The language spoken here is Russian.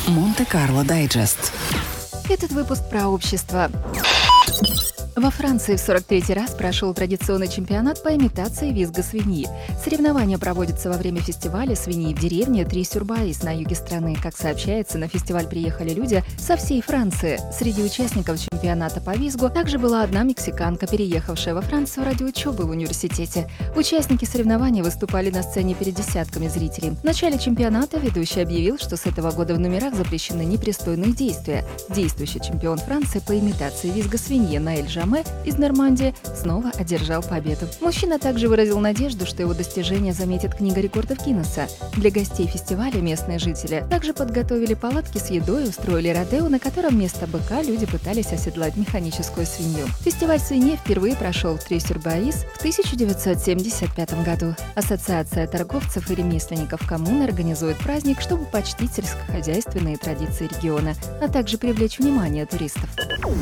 Монте-Карло Дайджест. Этот выпуск про общество. Во Франции в 43-й раз прошел традиционный чемпионат по имитации визга свиньи. Соревнования проводятся во время фестиваля свиньи в деревне Три-Сюр-Баис на юге страны. Как сообщается, на фестиваль приехали люди со всей Франции. Среди участников чемпионата по визгу также была одна мексиканка, переехавшая во Францию ради учебы в университете. Участники соревнований выступали на сцене перед десятками зрителей. В начале чемпионата ведущий объявил, что с этого года в номерах запрещены непристойные действия. Действующий чемпион Франции по имитации визга свиньи Наэль Жаме из Нормандии снова одержал победу. Мужчина также выразил надежду, что его достижения заметит Книга рекордов Гиннесса. Для гостей фестиваля местные жители также подготовили палатки с едой и устроили родео, на котором вместо быка люди пытались оседлать механическую свинью. Фестиваль свиньи впервые прошел в Три-Сюр-Баис в 1975 году. Ассоциация торговцев и ремесленников коммуны организует праздник, чтобы почтить сельскохозяйственные традиции региона, а также привлечь внимание туристов.